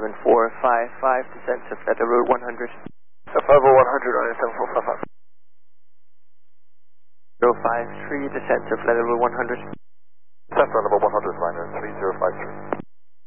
7455, descent to Feather Route 100. Over 100, runway 7455. 053, descent to Feather Route 100. Descent on level 100, liner 3053.